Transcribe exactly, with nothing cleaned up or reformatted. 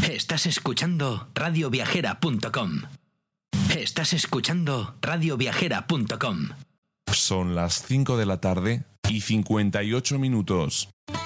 Estás escuchando radio viajera punto com. Estás escuchando radio viajera punto com. Son las cinco de la tarde y cincuenta y ocho minutos.